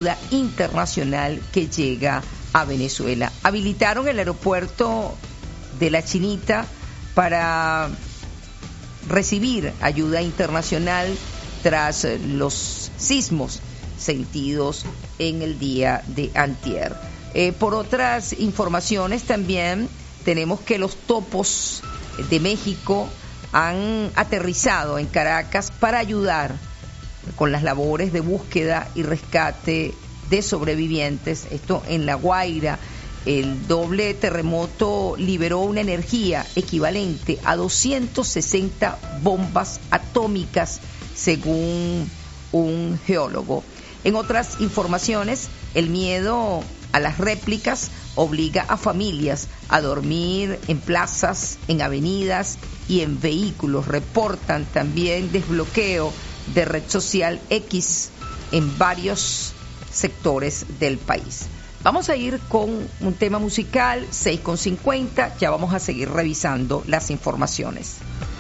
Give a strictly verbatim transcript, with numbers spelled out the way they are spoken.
ayuda internacional que llega a Venezuela. Habilitaron el aeropuerto de La Chinita para recibir ayuda internacional tras los sismos sentidos en el día de antier. Eh, por otras informaciones también tenemos que los topos de México han aterrizado en Caracas para ayudar con las labores de búsqueda y rescate de sobrevivientes. Esto en La Guaira. El doble terremoto liberó una energía equivalente a doscientas sesenta bombas atómicas, según un geólogo. En otras informaciones, el miedo a las réplicas obliga a familias a dormir en plazas, en avenidas y en vehículos. Reportan también desbloqueo de red social X en varios sectores del país. Vamos a ir con un tema musical, seis con cincuenta, ya vamos a seguir revisando las informaciones.